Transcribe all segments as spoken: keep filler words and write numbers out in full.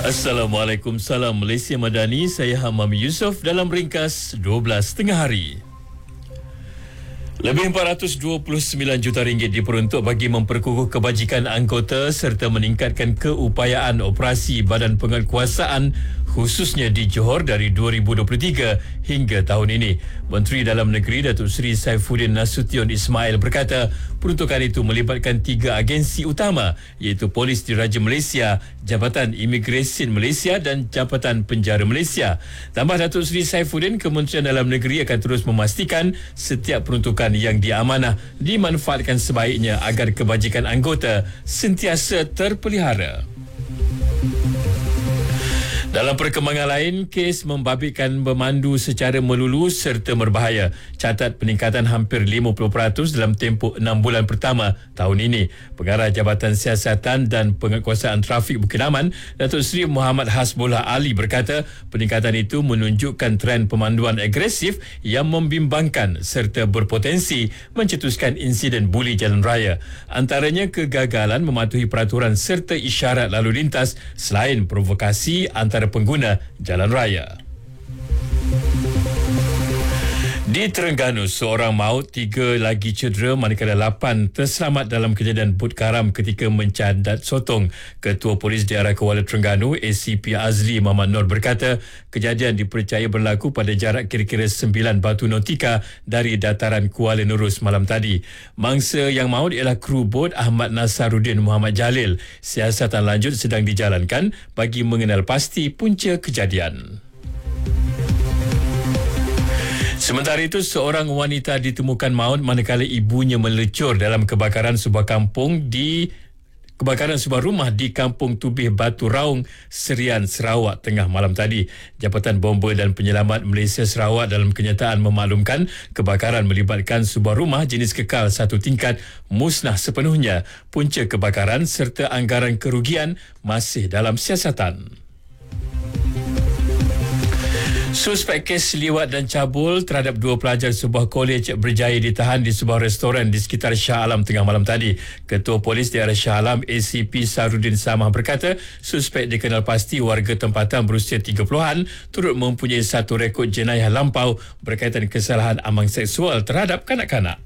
Assalamualaikum, salam Malaysia Madani. Saya Hamam Yusof dalam ringkas dua belas tengah hari. Lebih empat ratus dua puluh sembilan juta ringgit diperuntuk bagi memperkukuh kebajikan anggota serta meningkatkan keupayaan operasi Badan Penguatkuasaan khususnya di Johor dari dua ribu dua puluh tiga hingga tahun ini. Menteri Dalam Negeri Datuk Seri Saifuddin Nasution Ismail berkata peruntukan itu melibatkan tiga agensi utama iaitu Polis Diraja Malaysia, Jabatan Imigresen Malaysia dan Jabatan Penjara Malaysia. Tambah Datuk Seri Saifuddin, Kementerian Dalam Negeri akan terus memastikan setiap peruntukan yang diamanah dimanfaatkan sebaiknya agar kebajikan anggota sentiasa terpelihara. Dalam perkembangan lain, kes membabitkan pemandu secara melulu serta berbahaya catat peningkatan hampir lima puluh peratus dalam tempoh enam bulan pertama tahun ini. Pengarah Jabatan Siasatan dan Penguatkuasaan Trafik Bukit Aman, Datuk Seri Muhammad Hasbullah Ali berkata peningkatan itu menunjukkan tren pemanduan agresif yang membimbangkan serta berpotensi mencetuskan insiden buli jalan raya. Antaranya kegagalan mematuhi peraturan serta isyarat lalu lintas selain provokasi antara pengguna jalan raya. Di Terengganu, seorang maut, tiga lagi cedera manakala lapan terselamat dalam kejadian bot karam ketika mencadat sotong. Ketua Polis Daerah Kuala Terengganu, A C P Azli Muhammad Nur berkata kejadian dipercaya berlaku pada jarak kira-kira sembilan batu nautika dari dataran Kuala Nurus malam tadi. Mangsa yang maut ialah kru bot Ahmad Nasaruddin Muhammad Jalil. Siasatan lanjut sedang dijalankan bagi mengenal pasti punca kejadian. Sementara itu, seorang wanita ditemukan maut manakala ibunya melecur dalam kebakaran sebuah kampung di kebakaran sebuah rumah di Kampung Tubih Batu Raung, Serian, Sarawak tengah malam tadi. Jabatan Bomba dan Penyelamat Malaysia Sarawak dalam kenyataan memaklumkan kebakaran melibatkan sebuah rumah jenis kekal satu tingkat musnah sepenuhnya. Punca kebakaran serta anggaran kerugian masih dalam siasatan. Suspek kes liwat dan cabul terhadap dua pelajar sebuah kolej berjaya ditahan di sebuah restoran di sekitar Shah Alam tengah malam tadi. Ketua Polis Daerah Shah Alam A C P Sarudin Samah berkata suspek dikenal pasti warga tempatan berusia tiga puluhan turut mempunyai satu rekod jenayah lampau berkaitan kesalahan ambang seksual terhadap kanak-kanak.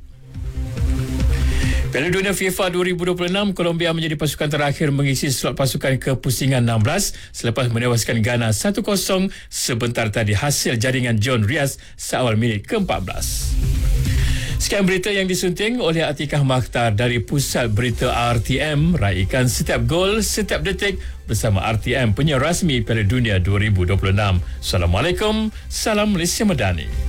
Piala Dunia FIFA dua ribu dua puluh enam, Colombia menjadi pasukan terakhir mengisi slot pasukan kepusingan enam belas selepas menewaskan Ghana satu kosong sebentar tadi hasil jaringan John Rias seawal minit ke empat belas. Sekian berita yang disunting oleh Atikah Makhtar dari Pusat Berita R T M. Raikan setiap gol, setiap detik bersama R T M, penyiar rasmi Piala Dunia dua ribu dua puluh enam. Assalamualaikum, salam Malaysia Madani.